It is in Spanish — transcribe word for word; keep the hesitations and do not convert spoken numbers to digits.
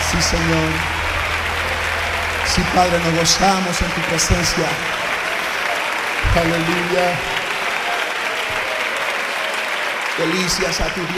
Sí, Señor. Sí, Padre, nos gozamos en tu presencia. Aleluya. Delicias a tu Dios.